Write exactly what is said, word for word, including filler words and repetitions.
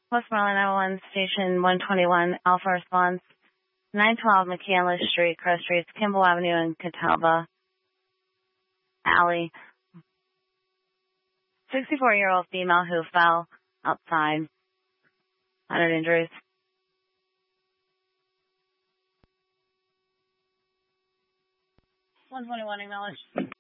Westmoreland nine one one, Station one twenty-one, Alpha Response, nine twelve McCandless Street, Cross Streets, Kimball Avenue, and Catawba Alley. sixty-four-year-old female who fell outside. one hundred injuries. one twenty-one, acknowledged.